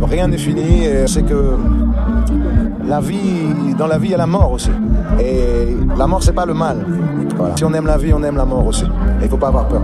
rien n'est fini. C'est que dans la vie, il y a la mort aussi. Et la mort, c'est pas le mal. Voilà. Si on aime la vie, on aime la mort aussi. Il ne faut pas avoir peur.